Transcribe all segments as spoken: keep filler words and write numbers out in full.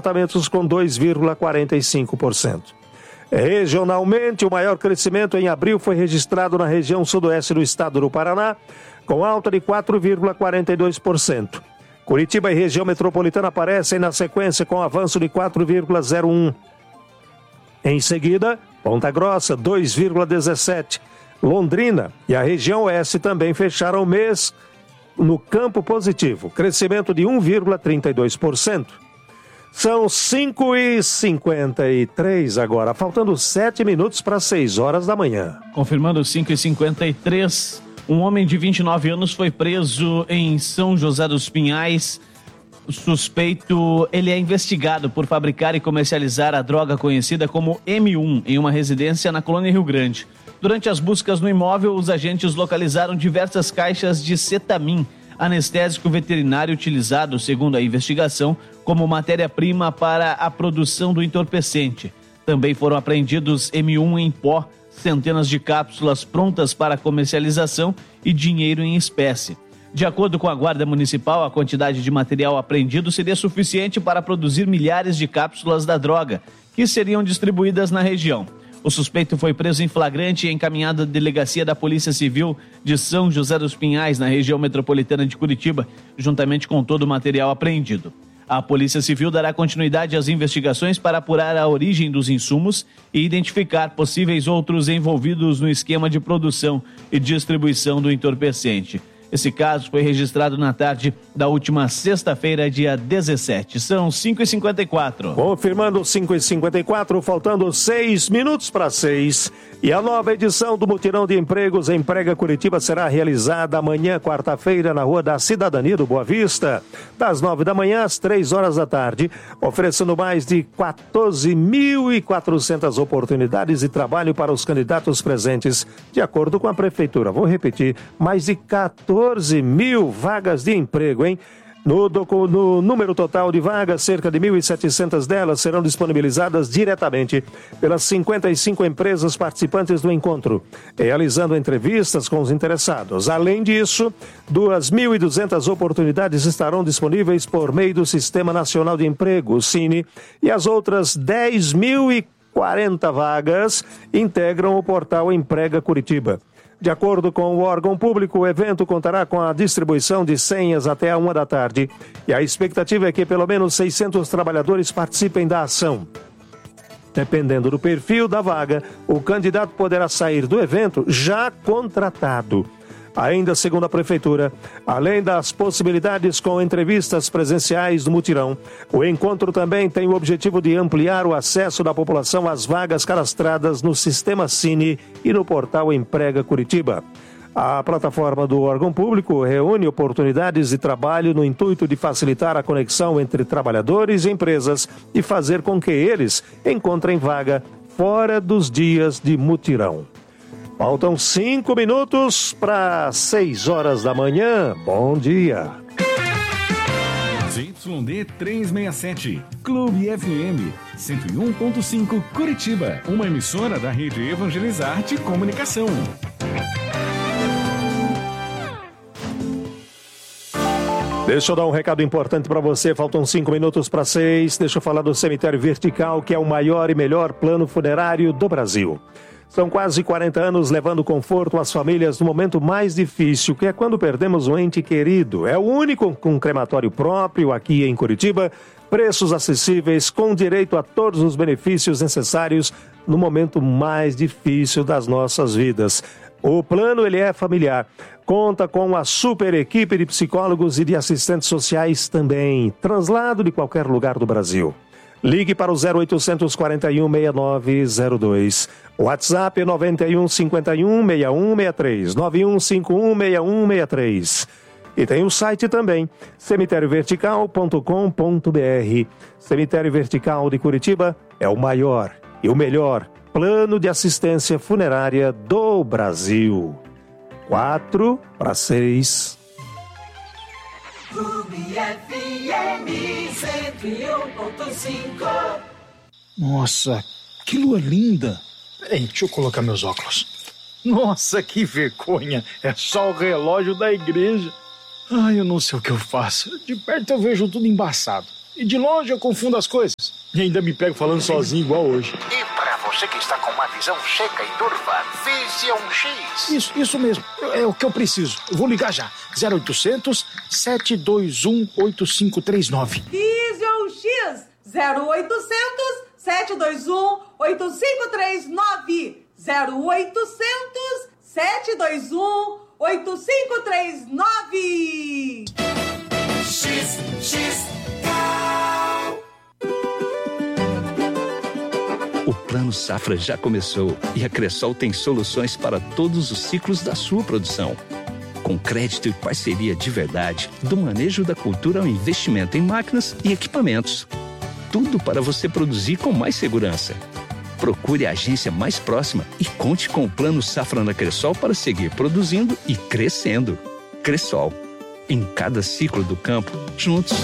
tratamentos com dois vírgula quarenta e cinco por cento. Regionalmente, o maior crescimento em abril foi registrado na região sudoeste do estado do Paraná, com alta de quatro vírgula quarenta e dois por cento. Curitiba e região metropolitana aparecem na sequência com avanço de quatro vírgula zero um por cento. Em seguida, Ponta Grossa, dois vírgula dezessete por cento. Londrina e a região oeste também fecharam o mês no campo positivo, crescimento de um vírgula trinta e dois por cento. São cinco e cinquenta e três agora, faltando sete minutos para seis horas da manhã. Confirmando cinco e cinquenta e três, um homem de vinte e nove anos foi preso em São José dos Pinhais. O suspeito, ele é investigado por fabricar e comercializar a droga conhecida como M um em uma residência na Colônia Rio Grande. Durante as buscas no imóvel, os agentes localizaram diversas caixas de cetamin, anestésico veterinário utilizado, segundo a investigação, como matéria-prima para a produção do entorpecente. Também foram apreendidos M um em pó, centenas de cápsulas prontas para comercialização e dinheiro em espécie. De acordo com a Guarda Municipal, a quantidade de material apreendido seria suficiente para produzir milhares de cápsulas da droga, que seriam distribuídas na região. O suspeito foi preso em flagrante e encaminhado à delegacia da Polícia Civil de São José dos Pinhais, na região metropolitana de Curitiba, juntamente com todo o material apreendido. A Polícia Civil dará continuidade às investigações para apurar a origem dos insumos e identificar possíveis outros envolvidos no esquema de produção e distribuição do entorpecente. Esse caso foi registrado na tarde da última sexta-feira, dia dezessete. São cinco e cinquenta e quatro. Confirmando cinco e cinquenta e quatro, faltando seis minutos para seis. E a nova edição do Mutirão de Empregos Emprega Curitiba será realizada amanhã, quarta-feira, na Rua da Cidadania do Boa Vista, das nove da manhã às três horas da tarde, oferecendo mais de quatorze mil e quatrocentas oportunidades de trabalho para os candidatos presentes, de acordo com a Prefeitura. Vou repetir, mais de quatorze mil vagas de emprego, hein? No, docu, no número total de vagas, cerca de mil e setecentas delas serão disponibilizadas diretamente pelas cinquenta e cinco empresas participantes do encontro, realizando entrevistas com os interessados. Além disso, duas mil e duzentas oportunidades estarão disponíveis por meio do Sistema Nacional de Emprego, o Cine, e as outras dez mil e quarenta vagas integram o portal Emprega Curitiba. De acordo com o órgão público, o evento contará com a distribuição de senhas até a uma da tarde e a expectativa é que pelo menos seiscentos trabalhadores participem da ação. Dependendo do perfil da vaga, o candidato poderá sair do evento já contratado. Ainda segundo a Prefeitura, além das possibilidades com entrevistas presenciais do mutirão, o encontro também tem o objetivo de ampliar o acesso da população às vagas cadastradas no Sistema Cine e no portal Emprega Curitiba. A plataforma do órgão público reúne oportunidades de trabalho no intuito de facilitar a conexão entre trabalhadores e empresas e fazer com que eles encontrem vaga fora dos dias de mutirão. Faltam cinco minutos para seis horas da manhã. Bom dia. Z Y D trezentos e sessenta e sete, Clube F M, cento e um ponto cinco Curitiba, uma emissora da Rede Evangelizarte Comunicação. Deixa eu dar um recado importante para você, faltam cinco minutos para seis. Deixa eu falar do Cemitério Vertical, que é o maior e melhor plano funerário do Brasil. São quase quarenta anos levando conforto às famílias no momento mais difícil, que é quando perdemos um ente querido. É o único com crematório próprio aqui em Curitiba, preços acessíveis, com direito a todos os benefícios necessários no momento mais difícil das nossas vidas. O plano ele é familiar, conta com uma super equipe de psicólogos e de assistentes sociais também, translado de qualquer lugar do Brasil. Ligue para o zero oitocentos quarenta e um, sessenta e nove zero dois. WhatsApp noventa e um, cinquenta e um, sessenta e um sessenta e três. nove um cinco um, seis um seis três. E tem o site também, cemitério vertical ponto com ponto b r. Cemitério Vertical de Curitiba é o maior e o melhor plano de assistência funerária do Brasil. Quatro para seis. Clube F M cento e um ponto cinco. Nossa, que lua linda! Peraí, deixa eu colocar meus óculos. Nossa, que vergonha! É só o relógio da igreja. Ai, eu não sei o que eu faço. De perto eu vejo tudo embaçado. E de longe eu confundo as coisas. E ainda me pego falando sozinho igual hoje. E pra você que está com uma visão seca e turva, Vision X. Isso, isso mesmo. É o que eu preciso. Eu vou ligar já. zero oitocentos, sete dois um, oito cinco três nove. Vision X. zero oitocentos, sete dois um, oito cinco três nove. zero oitocentos, sete dois um, oito cinco três nove. X, X, O Plano Safra já começou e a Cressol tem soluções para todos os ciclos da sua produção. Com crédito e parceria de verdade, do manejo da cultura ao investimento em máquinas e equipamentos. Tudo para você produzir com mais segurança. Procure a agência mais próxima e conte com o Plano Safra na Cressol para seguir produzindo e crescendo. Cressol. Em cada ciclo do campo, juntos.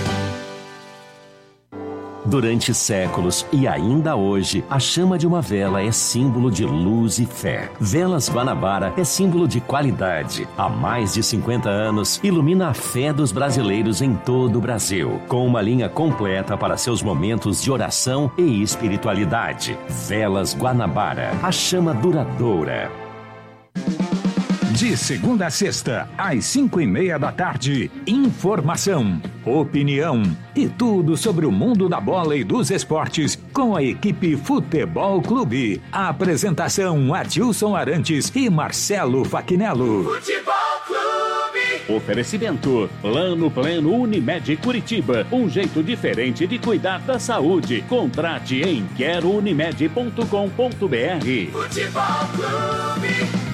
Durante séculos e ainda hoje, a chama de uma vela é símbolo de luz e fé. Velas Guanabara é símbolo de qualidade. Há mais de cinquenta anos, ilumina a fé dos brasileiros em todo o Brasil, com uma linha completa para seus momentos de oração e espiritualidade. Velas Guanabara, a chama duradoura. De segunda a sexta, às cinco e meia da tarde, informação, opinião e tudo sobre o mundo da bola e dos esportes com a equipe Futebol Clube. A apresentação Adilson Arantes e Marcelo Faquinello. Futebol Clube. Oferecimento Plano Pleno Unimed Curitiba. Um jeito diferente de cuidar da saúde. Contrate em quero unimed ponto com ponto br. Futebol Clube.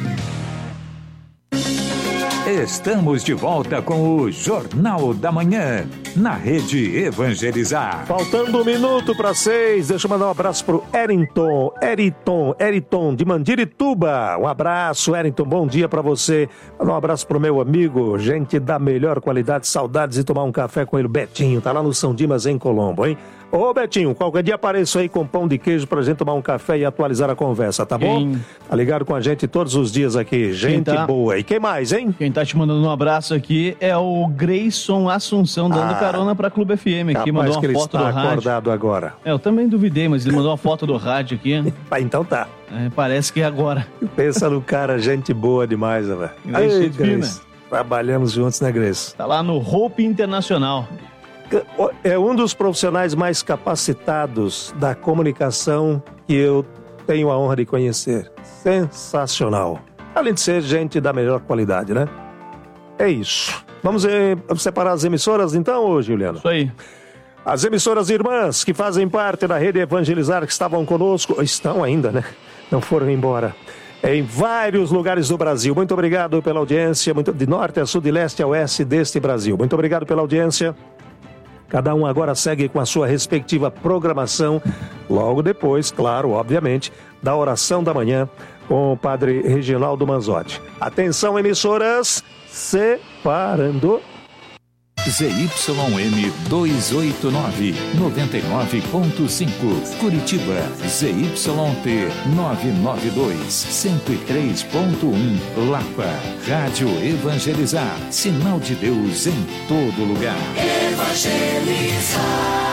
Estamos de volta com o Jornal da Manhã, na Rede Evangelizar. Faltando um minuto para seis, deixa eu mandar um abraço pro Eriton, Eriton, Eriton, de Mandirituba. Um abraço, Eriton, bom dia para você. Mandar um abraço pro meu amigo, gente da melhor qualidade, saudades de tomar um café com ele, Betinho, tá lá no São Dimas, em Colombo, hein? Ô Betinho, qualquer dia apareço aí com pão de queijo pra gente tomar um café e atualizar a conversa, tá bom? Quem... Tá ligado com a gente todos os dias aqui, gente tá... boa. E quem mais, hein? Quem tá te mandando um abraço aqui é o Grayson Assunção, dando ah, carona pra Clube F M aqui, mandou uma que ele foto está do rádio. Acordado agora. É, eu também duvidei, mas ele mandou uma foto do rádio aqui. Ah, então tá. É, parece que é agora. Pensa no cara, gente boa demais, velho. Grace. Trabalhamos juntos, né, Grace? Tá lá no Hope Internacional. É um dos profissionais mais capacitados da comunicação que eu tenho a honra de conhecer. Sensacional. Além de ser gente da melhor qualidade, né? É isso. Vamos eh, separar as emissoras então, ô Juliano? Isso aí. As emissoras irmãs que fazem parte da Rede Evangelizar, que estavam conosco, estão ainda, né? Não foram embora. Em vários lugares do Brasil. Muito obrigado pela audiência, muito, de norte a sul, de leste a oeste deste Brasil. Muito obrigado pela audiência. Cada um agora segue com a sua respectiva programação, logo depois, claro, obviamente, da oração da manhã com o padre Reginaldo Manzotti. Atenção, emissoras, separando. Z Y M duzentos e oitenta e nove, noventa e nove ponto cinco, Curitiba. Z Y T novecentos e noventa e dois, cento e três ponto um, Lapa. Rádio Evangelizar, sinal de Deus em todo lugar. Evangelizar.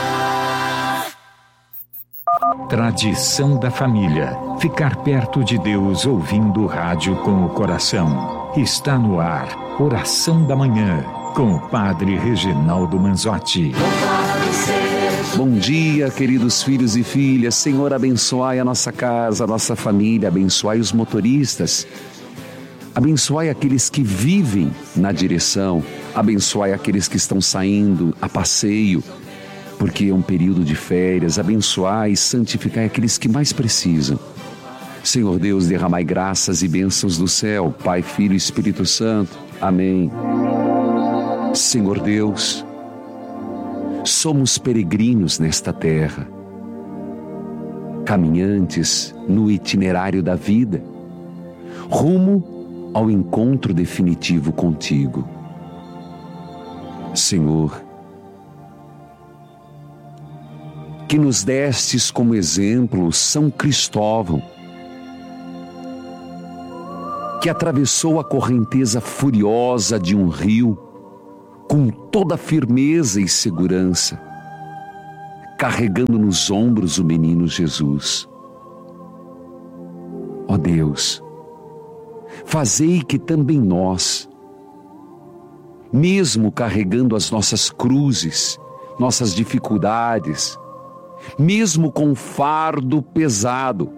Tradição da família. Ficar perto de Deus ouvindo rádio com o coração. Está no ar. Oração da Manhã. Com o padre Reginaldo Manzotti. Bom dia, queridos filhos e filhas. Senhor, abençoai a nossa casa, a nossa família, abençoai os motoristas, abençoai aqueles que vivem na direção, abençoai aqueles que estão saindo a passeio, porque é um período de férias, abençoai e santificai aqueles que mais precisam. Senhor Deus, derramai graças e bênçãos do céu, Pai, Filho e Espírito Santo. Amém. Senhor Deus, somos peregrinos nesta terra, caminhantes no itinerário da vida, rumo ao encontro definitivo contigo. Senhor, que nos destes como exemplo São Cristóvão, que atravessou a correnteza furiosa de um rio com toda firmeza e segurança, carregando nos ombros o menino Jesus. Ó Deus, fazei que também nós, mesmo carregando as nossas cruzes, nossas dificuldades, mesmo com fardo pesado,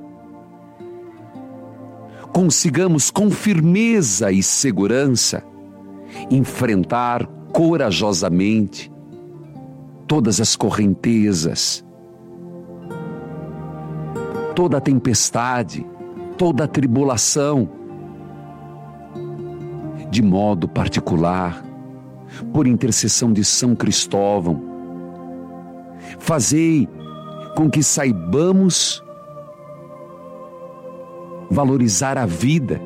consigamos com firmeza e segurança enfrentar corajosamente todas as correntezas, toda a tempestade, toda a tribulação. De modo particular, por intercessão de São Cristóvão, fazei com que saibamos valorizar a vida,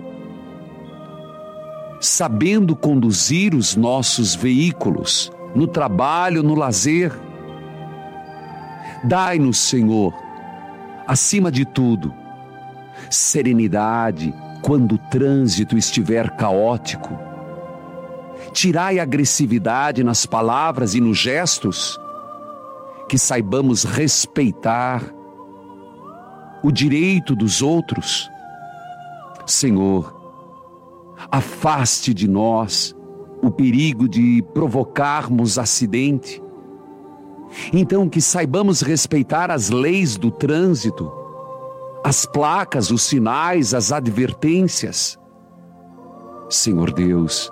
sabendo conduzir os nossos veículos no trabalho, no lazer. Dai-nos, Senhor, acima de tudo, serenidade quando o trânsito estiver caótico. Tirai a agressividade nas palavras e nos gestos, que saibamos respeitar o direito dos outros. Senhor, afaste de nós o perigo de provocarmos acidente. Então, que saibamos respeitar as leis do trânsito, as placas, os sinais, as advertências. Senhor Deus,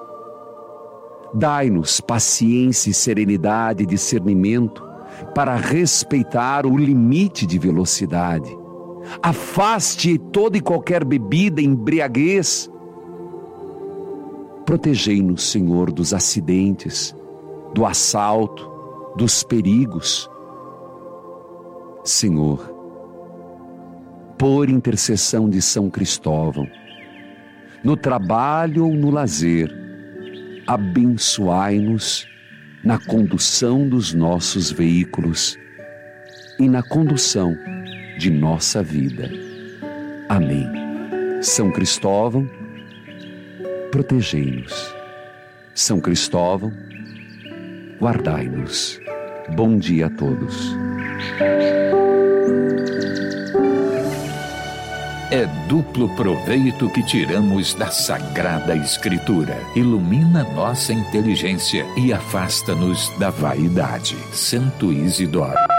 dai-nos paciência e serenidade e discernimento para respeitar o limite de velocidade. Afaste toda e qualquer bebida, embriaguez. Protegei-nos, Senhor, dos acidentes, do assalto, dos perigos. Senhor, por intercessão de São Cristóvão, no trabalho ou no lazer, abençoai-nos na condução dos nossos veículos e na condução de nossa vida. Amém. São Cristóvão, protegei-nos. São Cristóvão, guardai-nos. Bom dia a todos. É duplo proveito que tiramos da Sagrada Escritura. Ilumina nossa inteligência e afasta-nos da vaidade. Santo Isidoro.